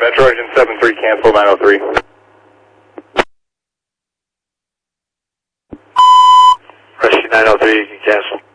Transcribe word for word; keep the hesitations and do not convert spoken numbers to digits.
Metro Engine seven three, cancel nine oh three. Rescue nine oh three, you can cancel.